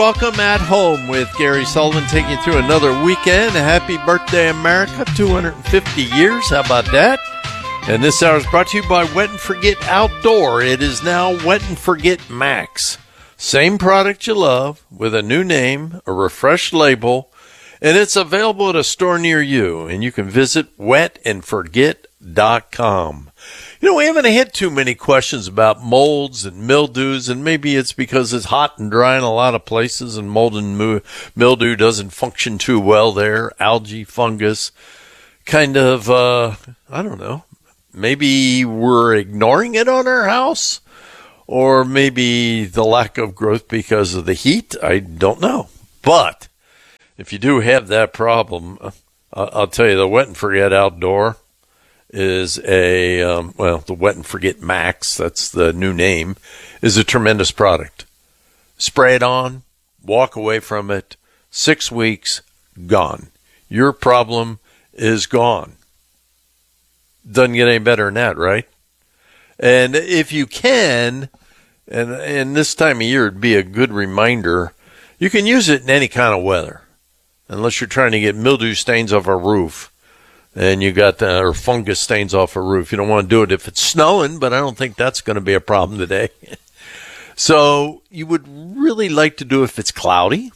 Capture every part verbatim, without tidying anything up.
Welcome at Home with Gary Sullivan, taking you through another weekend. Happy birthday, America. two hundred fifty years. How about that? And this hour is brought to you by Wet and Forget Outdoor. It is now Wet and Forget Max. Same product you love with a new name, a refreshed label, and it's available at a store near you. And you can visit wet and forget dot com. You know, we haven't had too many questions about molds and mildews, and maybe it's because it's hot and dry in a lot of places, and mold and mildew doesn't function too well there. Algae, fungus, kind of, uh, I don't know. Maybe we're ignoring it on our house, or maybe the lack of growth because of the heat. I don't know. But if you do have that problem, I'll tell you, the Wet and Forget Outdoor is a, um, well, the Wet and Forget Max, that's the new name, is a tremendous product. Spray it on, walk away from it, six weeks, gone. Your problem is gone. Doesn't get any better than that, right? And if you can, and, and this time of year it'd be a good reminder, you can use it in any kind of weather, unless you're trying to get mildew stains off a roof. And you got uh, or fungus stains off a roof. You don't want to do it if it's snowing, but I don't think that's going to be a problem today. So you would really like to do it if it's cloudy,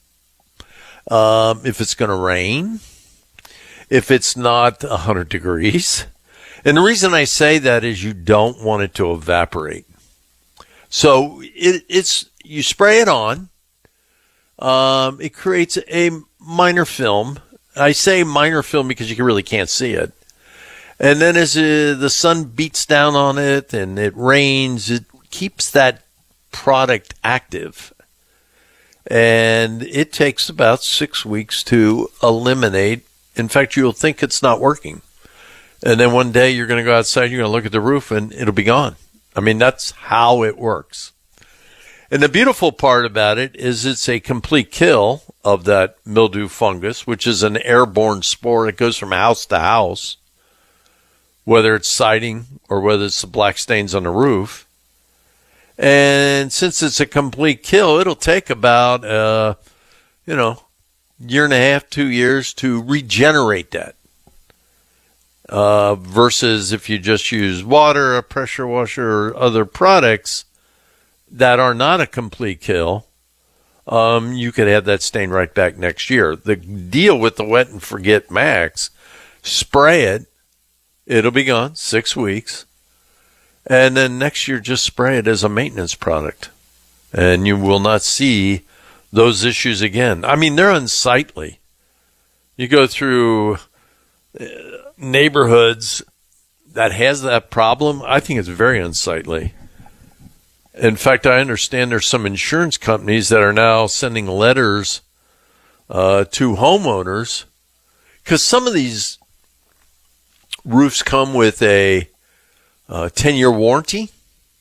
um, if it's going to rain, if it's not one hundred degrees. And the reason I say that is you don't want it to evaporate. So it, it's you spray it on. Um, it creates a minor film. I say minor film because you really can't see it. And then as uh, the sun beats down on it and it rains, it keeps that product active. And it takes about six weeks to eliminate. In fact, you'll think it's not working. And then one day you're going to go outside, you're going to look at the roof, and it'll be gone. I mean, that's how it works. And the beautiful part about it is it's a complete kill of that mildew fungus, which is an airborne spore that goes from house to house, whether it's siding or whether it's the black stains on the roof. And since it's a complete kill, it'll take about, uh, you know, year and a half, two years to regenerate that. Uh, versus if you just use water, a pressure washer, or other products that are not a complete kill, um, you could have that stain right back next year. The deal with the Wet and Forget Max, spray it, it'll be gone, six weeks, and then next year just spray it as a maintenance product, and you will not see those issues again. I mean, they're unsightly. You go through neighborhoods that has that problem, I think it's very unsightly. In fact, I understand there's some insurance companies that are now sending letters uh, to homeowners because some of these roofs come with a uh, ten-year warranty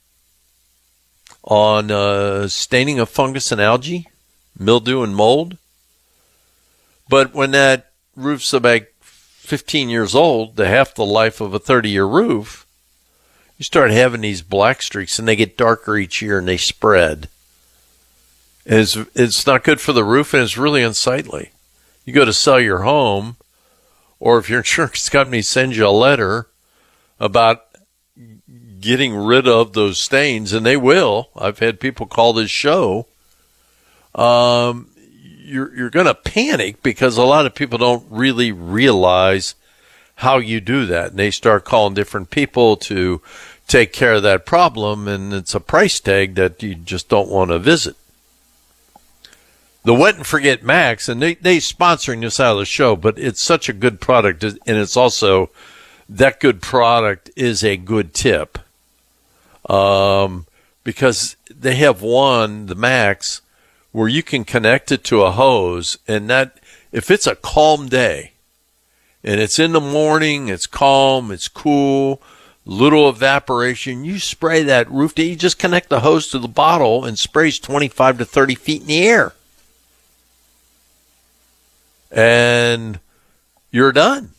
on uh, staining of fungus and algae, mildew and mold. But when that roof's about fifteen years old, the half the life of a thirty-year roof, you start having these black streaks, and they get darker each year, and they spread. And it's, it's not good for the roof, and it's really unsightly. You go to sell your home, or if your insurance company sends you a letter about getting rid of those stains, and they will. I've had people call this show. Um, you're you're going to panic because a lot of people don't really realize how you do that, and they start calling different people to take care of that problem, and it's a price tag that you just don't want to visit. The Wet and Forget Max, and they they sponsoring this out of the show, but it's such a good product, and it's also that good product is a good tip, um, because they have one, the Max, where you can connect it to a hose, and that if it's a calm day. And it's in the morning, it's calm, it's cool, little evaporation. You spray that roof, you just connect the hose to the bottle and sprays twenty-five to thirty feet in the air. And you're done.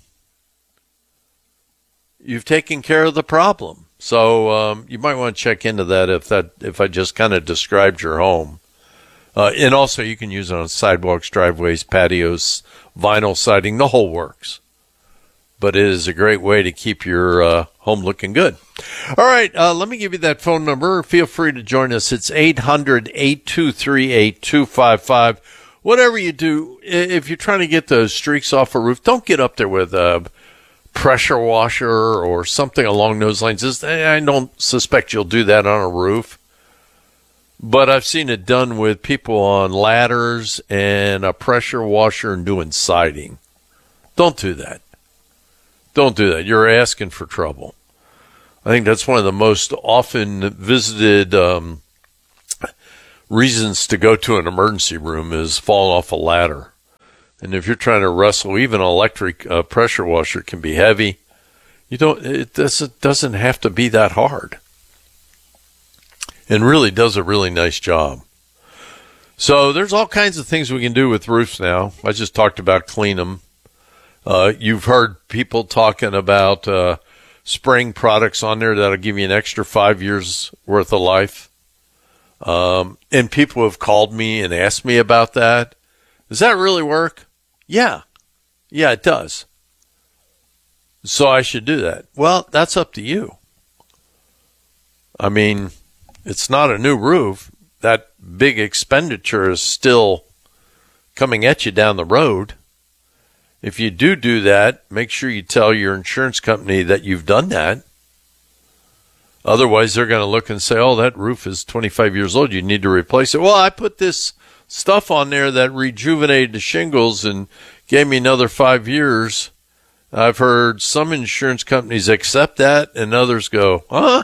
You've taken care of the problem. So um, you might want to check into that if that if I just kind of described your home. Uh, and also you can use it on sidewalks, driveways, patios, vinyl siding, the whole works. But it is a great way to keep your uh, home looking good. All right, uh, let me give you that phone number. Feel free to join us. It's eight hundred, eight two three, eight two five five. Whatever you do, if you're trying to get those streaks off a roof, don't get up there with a pressure washer or something along those lines. I don't suspect you'll do that on a roof. But I've seen it done with people on ladders and a pressure washer and doing siding. Don't do that. Don't do that. You're asking for trouble. I think that's one of the most often visited um, reasons to go to an emergency room is fall off a ladder. And if you're trying to wrestle, even an electric uh, pressure washer can be heavy. You don't. It doesn't doesn't have to be that hard. And really does a really nice job. So there's all kinds of things we can do with roofs now. I just talked about clean them. Uh, you've heard people talking about uh, spraying products on there that'll give you an extra five years worth of life. Um, and people have called me and asked me about that. Does that really work? Yeah. Yeah, it does. So I should do that. Well, that's up to you. I mean, it's not a new roof. That big expenditure is still coming at you down the road. If you do do that, make sure you tell your insurance company that you've done that. Otherwise, they're going to look and say, oh, that roof is twenty-five years old. You need to replace it. Well, I put this stuff on there that rejuvenated the shingles and gave me another five years. I've heard some insurance companies accept that and others go, huh?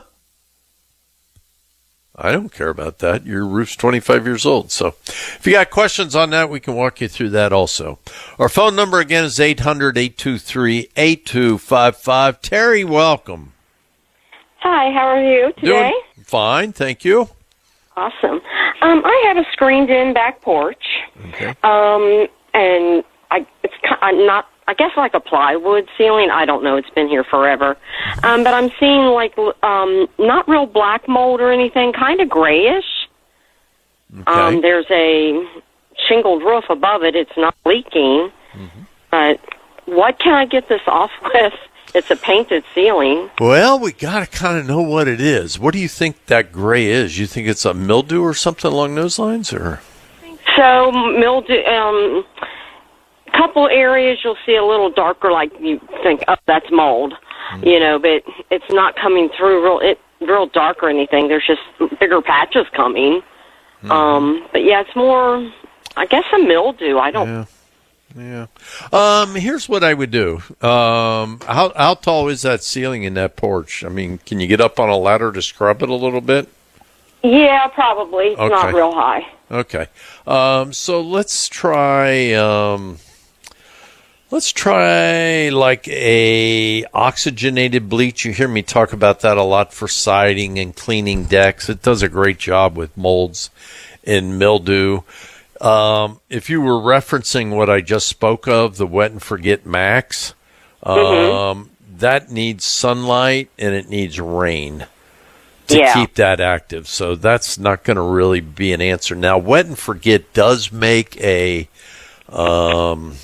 I don't care about that. Your roof's twenty-five years old. So if you got questions on that, we can walk you through that also. Our phone number again is eight hundred, eight two three, eight two five five. Terry, welcome. Hi, how are you today? Doing fine, thank you. Awesome. Um, I have a screened-in back porch, Okay. um, and I it's kind of not. I guess like a plywood ceiling. I don't know. It's been here forever. Um, but I'm seeing like um, not real black mold or anything, kind of grayish. Okay. Um, there's a shingled roof above it. It's not leaking. Mm-hmm. But what can I get this off with? It's a painted ceiling. Well, we got to kind of know what it is. What do you think that gray is? You think it's a mildew or something along those lines? Or So mildew... Um, couple areas you'll see a little darker, like you think, oh, that's mold, mm-hmm. you know, but it's not coming through real it real dark or anything. There's just bigger patches coming. Mm-hmm. Um, but yeah, it's more, I guess, a mildew. I don't. Yeah. yeah. Um, here's what I would do. Um, how how tall is that ceiling in that porch? I mean, can you get up on a ladder to scrub it a little bit? Yeah, probably. It's okay. not real high. Okay. Um, so let's try. Um, Let's try like a oxygenated bleach. You hear me talk about that a lot for siding and cleaning decks. It does a great job with molds and mildew. Um, if you were referencing what I just spoke of, the Wet and Forget Max, um, mm-hmm. that needs sunlight and it needs rain to yeah. keep that active. So that's not going to really be an answer. Now, Wet and Forget does make a... Um,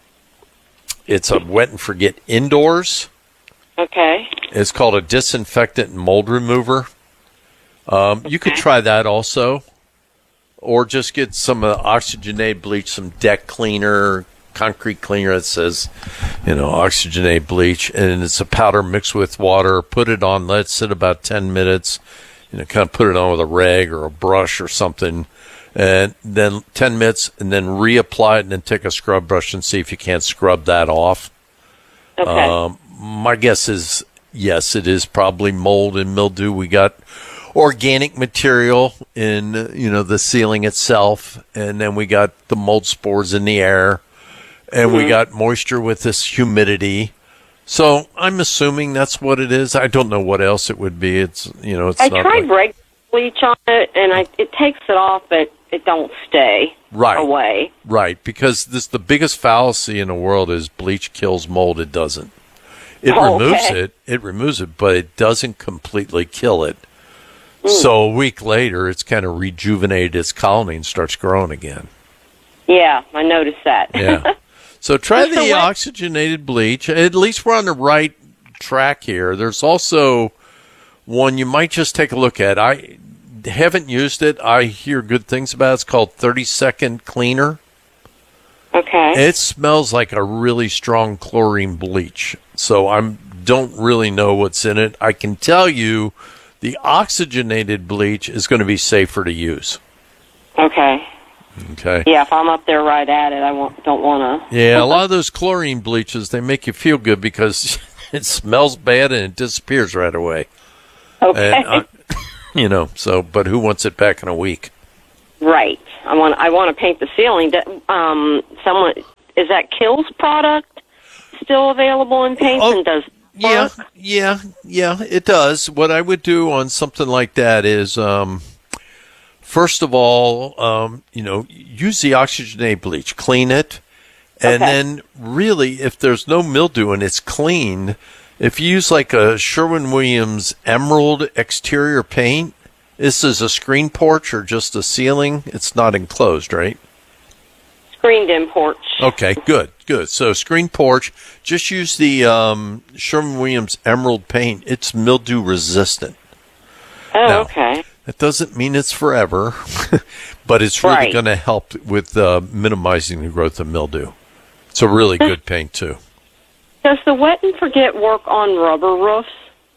It's a Wet and Forget indoors. Okay. It's called a disinfectant and mold remover. Um, okay. You could try that also. Or just get some uh, oxygenated bleach, some deck cleaner, concrete cleaner that says, you know, oxygenated bleach. And it's a powder mixed with water. Put it on, let it sit about ten minutes. You know, kind of put it on with a rag or a brush or something. And then ten minutes, and then reapply it, and then take a scrub brush and see if you can't scrub that off. Okay. Um, my guess is, yes, it is probably mold and mildew. We got organic material in, you know, the ceiling itself, and then we got the mold spores in the air, and mm-hmm. we got moisture with this humidity. So I'm assuming that's what it is. I don't know what else it would be. It's, you know, it's I not tried like- regular bleach on it, and I, it takes it off, but it don't stay right. away. Right, because this the biggest fallacy in the world is bleach kills mold. It doesn't. It Oh, removes okay. it. It removes it, but it doesn't completely kill it. So a week later, it's kind of rejuvenated its colony and starts growing again. Yeah, I noticed that. Yeah. So try So the what- oxygenated bleach. At least we're on the right track here. There's also one you might just take a look at. I haven't used it. I hear good things about it. It's called thirty second Cleaner. Okay. It smells like a really strong chlorine bleach. So I don't really know what's in it. I can tell you the oxygenated bleach is going to be safer to use. Okay. Okay. Yeah, if I'm up there right at it, I won't, don't want to. Yeah, a lot of those chlorine bleaches, they make you feel good because it smells bad and it disappears right away. Okay. And, uh, you know, so, but who wants it back in a week? Right. I want. I want to paint the ceiling. Um, someone is that Kills product still available in paints Oh, and does it Yeah, work? yeah, yeah, it does. What I would do on something like that is, um, first of all, um, you know, use the oxygenated bleach, clean it, and Okay. then really, if there's no mildew and it's clean, if you use like a Sherwin-Williams Emerald exterior paint, this is a screen porch or just a ceiling. It's not enclosed, right? Screened in porch. Okay, good, good. So screen porch, just use the um, Sherwin-Williams Emerald paint. It's mildew resistant. Oh, No. okay. That doesn't mean it's forever, but it's really Right. going to help with uh, minimizing the growth of mildew. It's a really good paint, too. Does the wet and forget work on rubber roofs?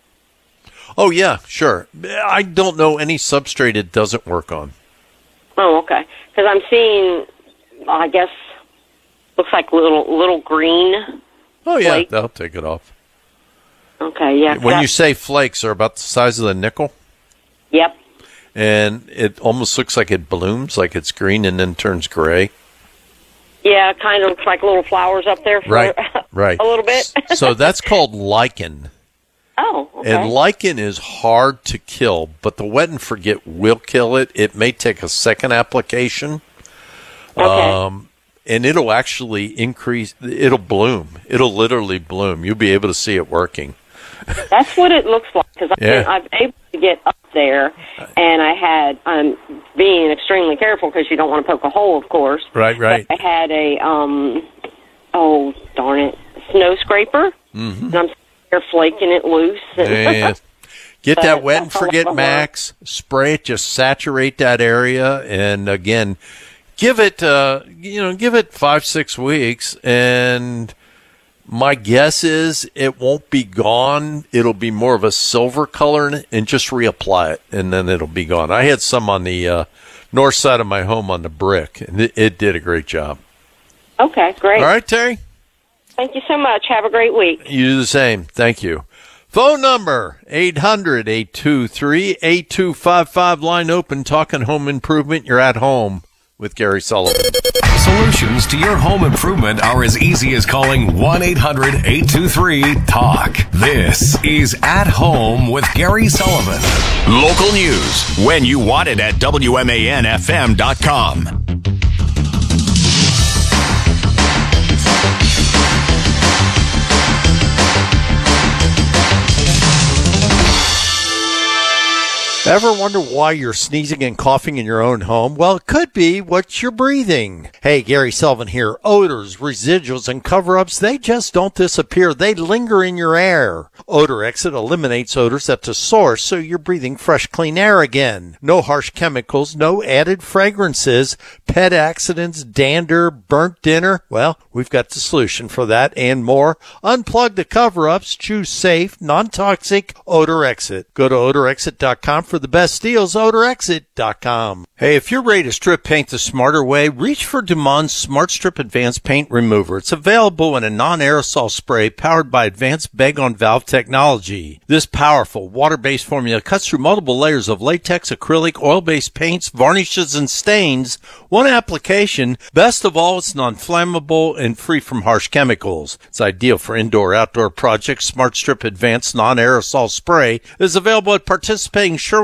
Oh, yeah, sure. I don't know any substrate it doesn't work on. Oh, okay. Because I'm seeing, I guess, looks like little little green. Oh, yeah, Flake. that'll take it off. Okay, yeah. When that- you say flakes, they're about the size of the nickel, Yep. and it almost looks like it blooms, like it's green and then turns gray. Yeah, it kind of looks like little flowers up there for Right, right. a little bit. So that's called lichen. Oh, okay. And lichen is hard to kill, but the wet and forget will kill it. It may take a second application. Okay. Um, and it'll actually increase, it'll bloom. It'll literally bloom. You'll be able to see it working. That's what it looks like because Yeah. I've been able to get up there, and I had I'm being extremely careful because you don't want to poke a hole, of course. Right, right. But I had a um, oh darn it, snow scraper, Mm-hmm. and I'm there flaking it loose. And And get that But- wet and forget max, spray it, just saturate that area. And again, give it, uh, you know, give it five, six weeks. And my guess is it won't be gone. It'll be more of a silver color in it, and just reapply it, and then it'll be gone. I had some on the uh, north side of my home on the brick, and it, it did a great job. Okay, great. All right, Terry? Thank you so much. Have a great week. You do the same. Thank you. Phone number, eight hundred, eight two three, eight two five five. Line open, talking home improvement. You're at home with Gary Sullivan. Solutions to your home improvement are as easy as calling one eight hundred, eight two three, talk. This is At Home with Gary Sullivan. Local news when you want it at W M A N F M dot com. Ever wonder why you're sneezing and coughing in your own home? Well, it could be what you're breathing. Hey, Gary Sullivan here. Odors, residuals, and cover-ups, they just don't disappear. They linger in your air. Odor Exit eliminates odors at the source, so you're breathing fresh, clean air again. No harsh chemicals, no added fragrances, pet accidents, dander, burnt dinner. Well, we've got the solution for that and more. Unplug the cover-ups. Choose safe, non-toxic Odor Exit. Go to odor exit dot com for the best deals. odor exit dot com. Hey, if you're ready to strip paint the smarter way, reach for Dumond's Smart Strip Advanced Paint Remover. It's available in a non-aerosol spray powered by advanced bag-on-valve technology. This powerful water-based formula cuts through multiple layers of latex, acrylic, oil-based paints, varnishes, and stains. One application. Best of all, it's non-flammable and free from harsh chemicals. It's ideal for indoor-outdoor projects. Smart Strip Advanced Non-Aerosol Spray is available at participating Sherwin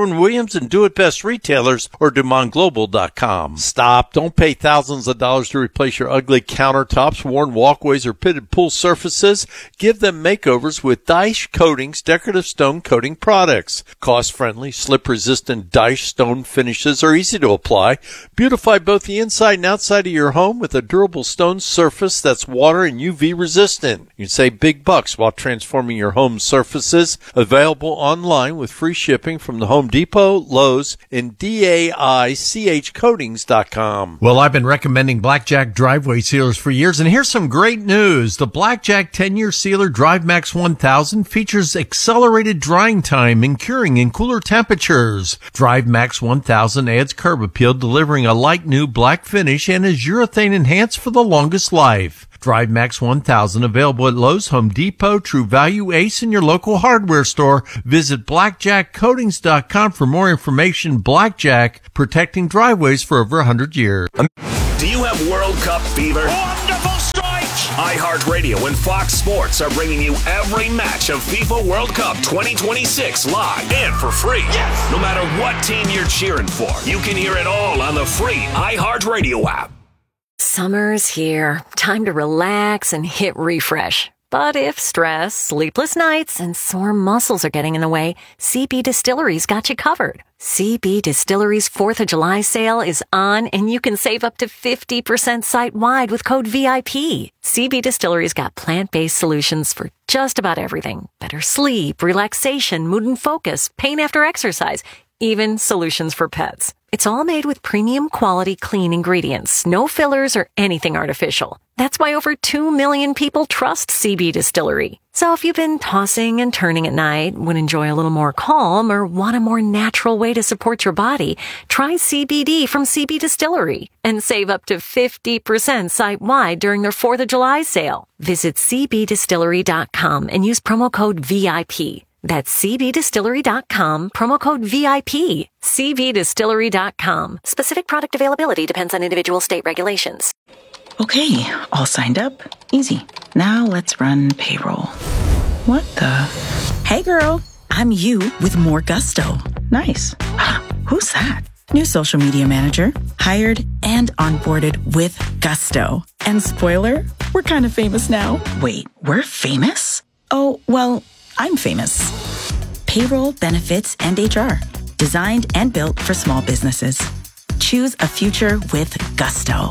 Sherwin-Williams and Do It Best retailers or Dumont Global dot com. Stop. Don't pay thousands of dollars to replace your ugly countertops, worn walkways, or pitted pool surfaces. Give them makeovers with Daesh Coatings decorative stone coating products. Cost-friendly, slip-resistant Daesh stone finishes are easy to apply. Beautify both the inside and outside of your home with a durable stone surface that's water and U V resistant. You can save big bucks while transforming your home surfaces. Available online with free shipping from the Home Depot, Lowe's, and D A I C H coatings dot com. Well, I've been recommending Blackjack driveway sealers for years, and here's some great news. The Blackjack ten-year sealer DriveMax one thousand features accelerated drying time and curing in cooler temperatures. DriveMax one thousand adds curb appeal, delivering a light new black finish, and is urethane enhanced for the longest life. DriveMax one thousand available at Lowe's, Home Depot, True Value, Ace, and your local hardware store. Visit blackjack coatings dot com for more information. Blackjack, protecting driveways for over one hundred years. Do you have World Cup fever? Wonderful strike! iHeartRadio and Fox Sports are bringing you every match of FIFA World Cup twenty twenty-six live and for free. Yes! No matter what team you're cheering for, you can hear it all on the free iHeartRadio app. Summer's here. Time to relax and hit refresh. But if stress, sleepless nights, and sore muscles are getting in the way, C B Distillery's got you covered. C B Distillery's fourth of July sale is on, and you can save up to fifty percent site-wide with code V I P. C B Distillery's got plant-based solutions for just about everything. Better sleep, relaxation, mood and focus, pain after exercise, even solutions for pets. It's all made with premium quality clean ingredients, no fillers or anything artificial. That's why over two million people trust C B Distillery. So if you've been tossing and turning at night, would enjoy a little more calm, or want a more natural way to support your body, try C B D from C B Distillery and save up to fifty percent site-wide during their fourth of July sale. Visit c b distillery dot com and use promo code V I P. That's c b distillery dot com, promo code V I P. c b distillery dot com. Specific product availability depends on individual state regulations. Okay, all signed up. Easy. Now let's run payroll. What the? Hey girl, I'm you with more gusto. Nice. Who's that? New social media manager, hired and onboarded with gusto. And spoiler, we're kind of famous now. Wait, we're famous? Oh, well, I'm famous. Payroll, benefits, and H R. Designed and built for small businesses. Choose a future with gusto.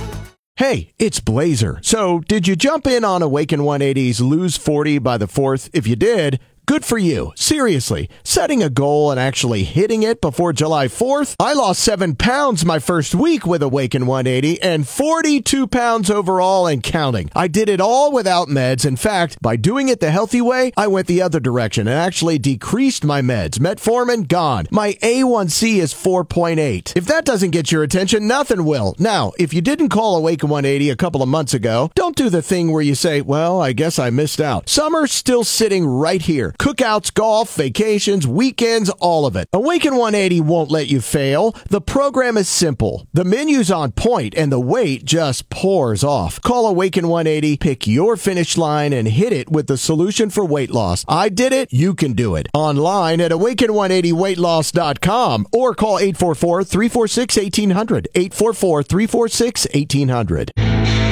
Hey, it's Blazer. So, did you jump in on Awaken one eighty's Lose forty by the fourth? If you did, good for you. Seriously, setting a goal and actually hitting it before July fourth? I lost seven pounds my first week with Awaken one eighty and forty-two pounds overall and counting. I did it all without meds. In fact, by doing it the healthy way, I went the other direction and actually decreased my meds. Metformin, gone. My A one C is four point eight. If that doesn't get your attention, nothing will. Now, if you didn't call Awaken one eighty a couple of months ago, don't do the thing where you say, well, I guess I missed out. Summer's still sitting right here. Cookouts, golf, vacations, weekends, all of it. Awaken one eighty won't let you fail. The program is simple. The menu's on point, and the weight just pours off. Call Awaken one eighty, pick your finish line, and hit it with the solution for weight loss. I did it. You can do it. Online at awaken one eighty weight loss dot com or call eight four four, three four six, one eight hundred. eight four four, three four six, one eight hundred.